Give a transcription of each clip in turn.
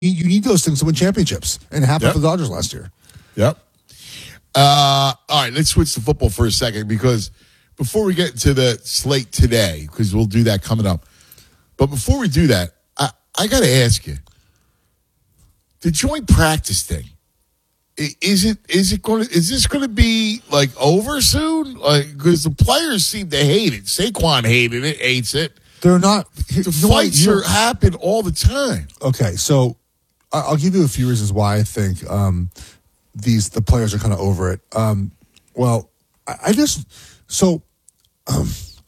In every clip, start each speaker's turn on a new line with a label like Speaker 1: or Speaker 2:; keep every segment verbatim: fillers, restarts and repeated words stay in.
Speaker 1: you need those things to win championships, and happened
Speaker 2: Yep.
Speaker 1: for the Dodgers last year.
Speaker 2: Yep. Uh, all right, let's switch to football for a second because before we get to the slate today, because we'll do that coming up. But before we do that, I, I got to ask you, the joint practice thing, i- is it is it going to is this going to be like over soon? Like because the players seem to hate it. Saquon hated it, hates it.
Speaker 1: They're not.
Speaker 2: The
Speaker 1: you know what?
Speaker 2: fights
Speaker 1: You know-
Speaker 2: are happen all the time.
Speaker 1: Okay, so I- I'll give you a few reasons why I think um, these the players are kind of over it. Um, well, I, I just so um,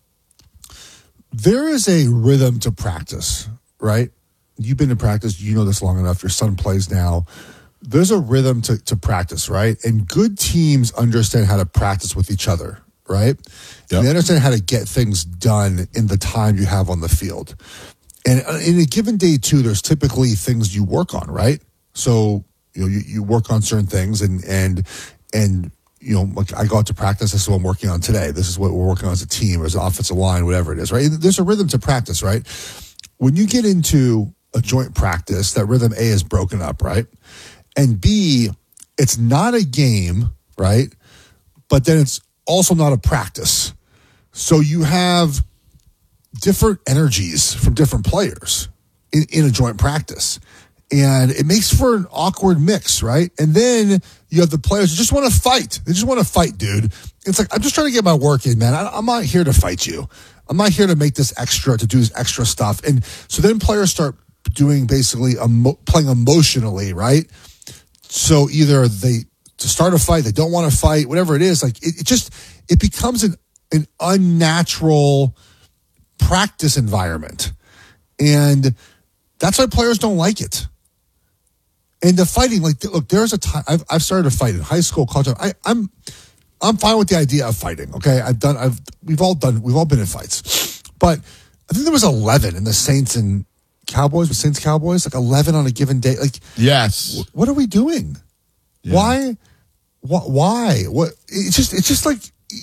Speaker 1: there is a rhythm to practice, right? You've been in practice, you know this long enough. Your son plays now. There's a rhythm to, to practice, right? And good teams understand how to practice with each other, right?
Speaker 2: Yep.
Speaker 1: And they understand how to get things done in the time you have on the field. And uh, in a given day, too, there's typically things you work on, right? So, you know, you, you work on certain things and, and, and, you know, like I go out to practice. This is what I'm working on today. This is what we're working on as a team or as an offensive line, whatever it is, right? There's a rhythm to practice, right? When you get into a joint practice, that rhythm A is broken up, right? And B, it's not a game, right? But then it's also not a practice. So you have different energies from different players in, in a joint practice. And it makes for an awkward mix, right? And then you have the players who just want to fight. They just want to fight, dude. It's like, I'm just trying to get my work in, man. I, I'm not here to fight you. I'm not here to make this extra, to do this extra stuff. And so then players start doing basically emo- playing emotionally, right? So either they, to start a fight, they don't want to fight, whatever it is. Like it, it just, it becomes an, an unnatural practice environment. And that's why players don't like it. And the fighting, like, look, there's a time I've, I've started to fight in high school, college. I, I'm, I'm fine with the idea of fighting. Okay, I've done. I've we've all done. We've all been in fights, but I think there was eleven in the Saints and Cowboys. With Saints Cowboys, like eleven on a given day. Like,
Speaker 2: Yes.
Speaker 1: wh- what are we doing?
Speaker 2: Yeah.
Speaker 1: Why? Wh- Why? What? It's just. It's just like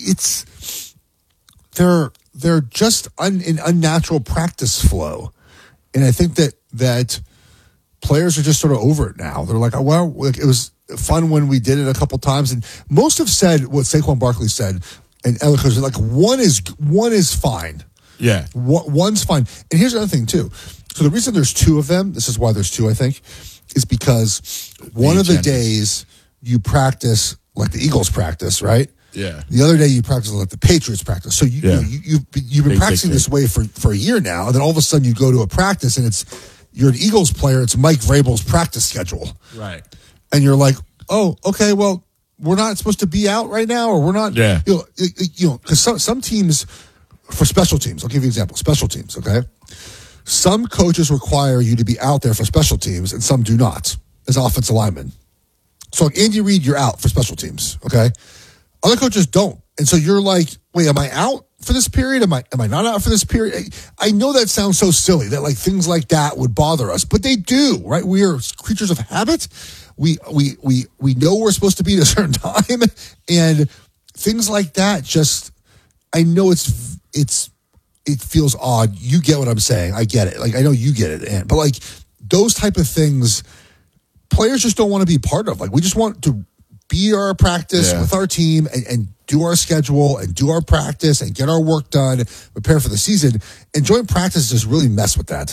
Speaker 1: it's. They're they're just un, an unnatural practice flow, and I think that that players are just sort of over it now. They're like, oh, well, like, it was fun when we did it a couple times, and most have said what Saquon Barkley said, and Ella Coach, like one is one is fine.
Speaker 2: Yeah.
Speaker 1: One, one's fine. And here's the other thing too. So the reason there's two of them, this is why there's two, I think, is because one of the
Speaker 2: agendas.
Speaker 1: days you practice like the Eagles practice, right?
Speaker 2: Yeah.
Speaker 1: The other day you practice like the Patriots practice. So you,
Speaker 2: Yeah.
Speaker 1: you, you you've, you've been
Speaker 2: Big,
Speaker 1: practicing
Speaker 2: big,
Speaker 1: this way for, for a year now, and then all of a sudden you go to a practice and it's you're an Eagles player. It's Mike Vrabel's practice schedule,
Speaker 2: Right.
Speaker 1: and you're like, oh, okay, well, we're not supposed to be out right now, or we're not.
Speaker 2: Yeah.
Speaker 1: You know, it- it- you know, because some some teams for special teams. I'll give you an example. Special teams, okay. Some coaches require you to be out there for special teams, and some do not as offensive linemen. So, like Andy Reid, you're out for special teams, okay? Other coaches don't. And so you're like, wait, am I out for this period? Am I am I not out for this period? I know that sounds so silly that like things like that would bother us, but they do, right? We are creatures of habit. We we we we know we're supposed to be at a certain time, and things like that just I know it's it's it feels odd. You get what I'm saying. I get it. Like I know you get it, and but like those type of things players just don't want to be part of. Like we just want to be our practice
Speaker 2: Yeah.
Speaker 1: with our team and, and do our schedule and do our practice and get our work done, prepare for the season. And joint practice just really mess with that.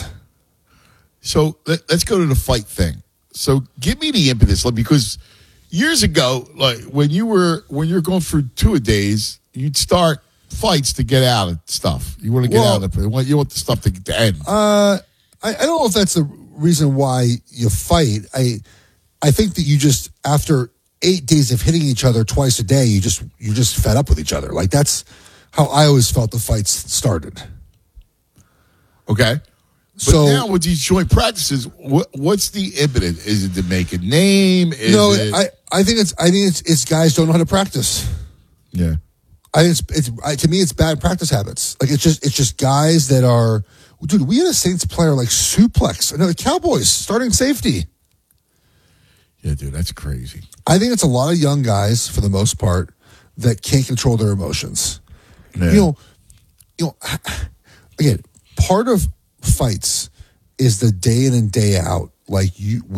Speaker 2: So let, let's go to the fight thing. So give me the impetus, like, because years ago, like when you were when you're going through two a days, you'd start fights to get out of stuff. You want to get
Speaker 1: Well,
Speaker 2: out of it. You want, you want the stuff to, to end.
Speaker 1: Uh, I, I don't know if that's the reason why you fight. I I think that you just after eight days of hitting each other twice a day, you just you're just fed up with each other. Like that's how I always felt the fights started.
Speaker 2: Okay. But
Speaker 1: So
Speaker 2: now with these joint practices, what, what's the impetus? Is it to make a name? Is
Speaker 1: no,
Speaker 2: it,
Speaker 1: I, I think it's I think it's it's guys don't know how to practice.
Speaker 2: yeah.
Speaker 1: I think it's it's I, to me it's bad practice habits. Like it's just it's just guys that are dude. We had a Saints player like suplex another Cowboys starting safety.
Speaker 2: Yeah, dude, that's crazy.
Speaker 1: I think it's a lot of young guys for the most part that can't control their emotions.
Speaker 2: Yeah.
Speaker 1: You know, you know. Again, part of fights is the day in and day out like you